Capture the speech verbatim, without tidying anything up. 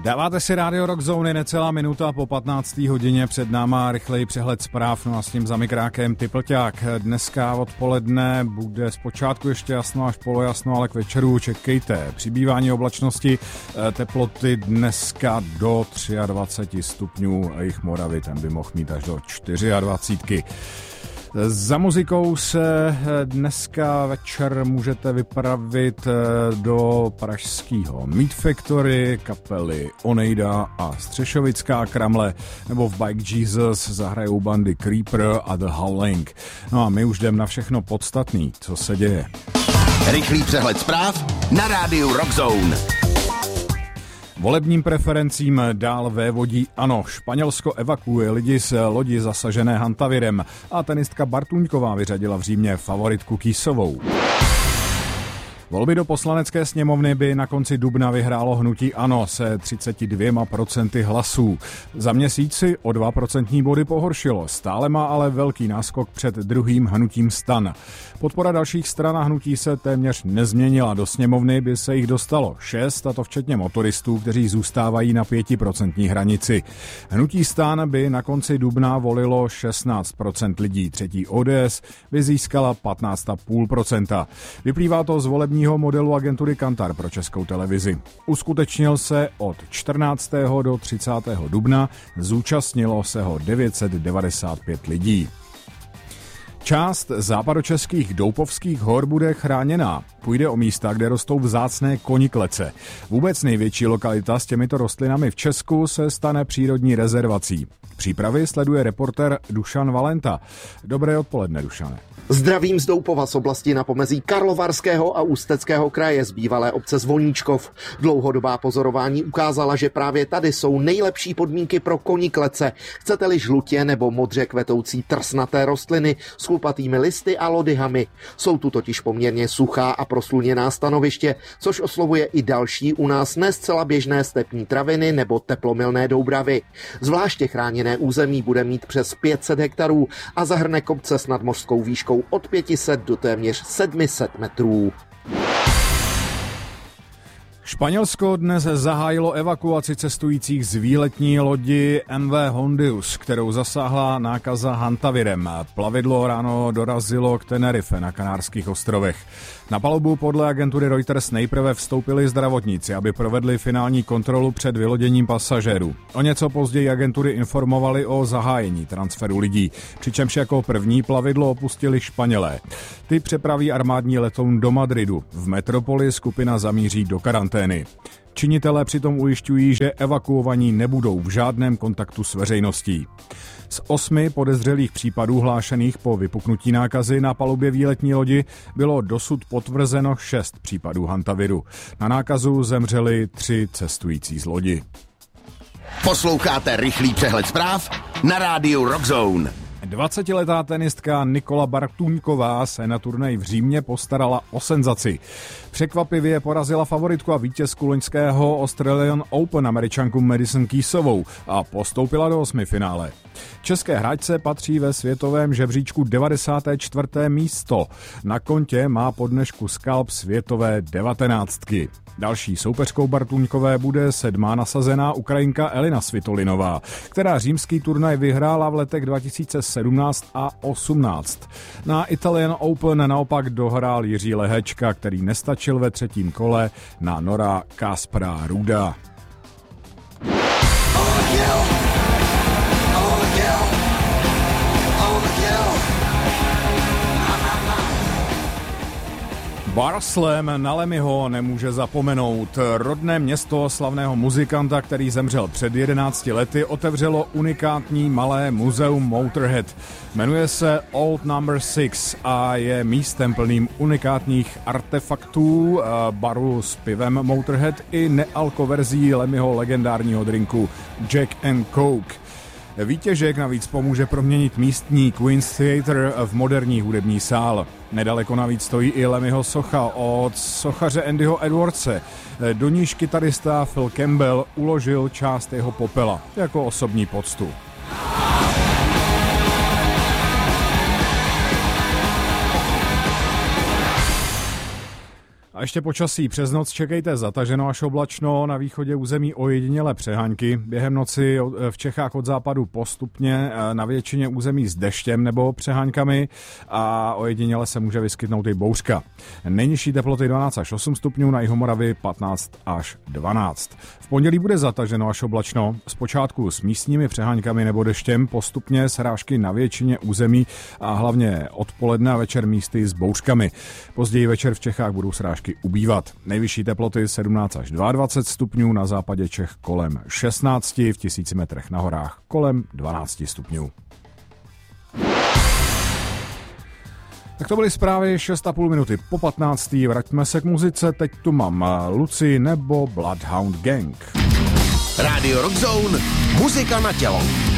Dáváte si Radio Rock Zone, necelá minuta po patnácté hodině, před náma rychlej přehled zpráv, no a s tím za mikrákem Typlťák. Dneska odpoledne bude zpočátku ještě jasno až polojasno, ale k večeru čekejte přibývání oblačnosti, teploty dneska do dvacet tři stupňů, a jich Moravy, ten by mohl mít až do dvacet čtyři. Za muzikou se dneska večer můžete vypravit do pražského Meat Factory, kapely Oneida a Střešovická Kramle, nebo v Bike Jesus zahrajou bandy Creeper a The Howling. No a my už jdem na všechno podstatný, co se děje. Rychlý přehled zpráv na rádiu Rock Zone. Volebním preferencím dál vévodí ANO. Španělsko evakuuje lidi z lodi zasažené hantavirem a tenistka Bartuňková vyřadila v Římě favoritku Kýsovou. Volby do poslanecké sněmovny by na konci dubna vyhrálo hnutí ANO se třicet dvěma procenty hlasů. Za měsíc si o dva procentní body pohoršilo, stále má ale velký náskok před druhým hnutím STAN. Podpora dalších stran a hnutí se téměř nezměnila, do sněmovny by se jich dostalo šest, a to včetně motoristů, kteří zůstávají na pětiprocentní hranici. Hnutí STAN by na konci dubna volilo šestnáct procent lidí, třetí O D S by získala patnáct celá pět procenta. Vyplývá to z volební modelu agentury Kantar pro Českou televizi. Uskutečnil se od čtrnáctého do třicátého dubna, zúčastnilo se ho devět set devadesát pět lidí. Část západočeských Doupovských hor bude chráněná. Půjde o místa, kde rostou vzácné koniklece. Vůbec největší lokalita s těmito rostlinami v Česku se stane přírodní rezervací. Přípravy sleduje reportér Dušan Valenta. Dobré odpoledne, Dušane. Zdravím z Doupova z oblasti na pomezí Karlovarského a Ústeckého kraje z bývalé obce Zvoníčkov. Dlouhodobá pozorování ukázala, že právě tady jsou nejlepší podmínky pro koniklece. Chcete-li žlutě nebo modře kvetoucí trsnaté rostliny s chlupatými listy a lodyhami. Jsou tu totiž poměrně suchá a prosluněná stanoviště, což oslovuje i další u nás ne zcela běžné stepní traviny nebo teplomilné doubravy. Zvláště chráněné území bude mít přes pět set hektarů a zahrne kopce s nadmořskou výškou od pět set do téměř sedm set metrů. Španělsko dnes zahájilo evakuaci cestujících z výletní lodi M V Hondius, kterou zasáhla nákaza hantavirem. Plavidlo ráno dorazilo k Tenerife na Kanárských ostrovech. Na palubu podle agentury Reuters nejprve vstoupili zdravotníci, aby provedli finální kontrolu před vyloděním pasažérů. O něco později agentury informovali o zahájení transferu lidí, přičemž jako první plavidlo opustili Španělé. Ty přepraví armádní letoun do Madridu. V metropoli skupina zamíří do karantény. Činitelé přitom ujišťují, že evakuovaní nebudou v žádném kontaktu s veřejností. Z osmi podezřelých případů hlášených po vypuknutí nákazy na palubě výletní lodi bylo dosud potvrzeno šest případů hantaviru. Na nákazu zemřeli tři cestující z lodi. Posloucháte rychlý přehled zpráv na rádiu Rock Zone. dvacetiletá tenistka Nikola Bartuňková se na turnaji v Římě postarala o senzaci. Překvapivě porazila favoritku a vítězku loňského Australian Open Američanku Madison Keysovou a postoupila do osmifinále. České hráčce patří ve světovém žebříčku devadesáté čtvrté místo. Na kontě má po dnešku skalp světové devatenáctky. Další soupeřkou Bartuňkové bude sedmá nasazená Ukrajinka Elina Svitolinová, která římský turnaj vyhrála v letech dva tisíce sedmnáct a osmnáct. Na Italian Open naopak dohrál Jiří Lehečka, který nestačil ve třetím kole na Nora Kaspera Ruda. Barslem na Lemmyho nemůže zapomenout. Rodné město slavného muzikanta, který zemřel před jedenácti lety, otevřelo unikátní malé muzeum Motorhead. Jmenuje se Old Number Six a je místem plným unikátních artefaktů, baru s pivem Motorhead i nealkoverzí Lemmyho legendárního drinku Jack and Coke. Výtěžek navíc pomůže proměnit místní Queen's Theatre v moderní hudební sál. Nedaleko navíc stojí i Lemmyho socha od sochaře Andyho Edwardse. Do níž kytarista Phil Campbell uložil část jeho popela jako osobní poctu. A ještě počasí. Přes noc čekejte zataženo až oblačno, na východě území ojedinělé přehánky. Během noci v Čechách od západu postupně, na většině území s deštěm nebo přeháňkami a ojediněle se může vyskytnout i bouřka. Nejnižší teploty dvanáct až osm stupňů, na Jihomoravě patnáct až dvanáct. V pondělí bude zataženo až oblačno, zpočátku s místními přeháňkami nebo deštěm, postupně srážky na většině území a hlavně odpoledne a večer místy s bouřkami. Později večer v Čechách budou srážky ubývat. Nejvyšší teploty sedmnáct až dvacet dva stupňů, na západě Čech kolem šestnáct, v tisíci metrech na horách kolem dvanáct stupňů. Tak to byly zprávy šest a půl minuty po patnácté. Vraťme se k muzice, teď tu mám Luci nebo Bloodhound Gang. Radio Rock Zone, muzika na tělo.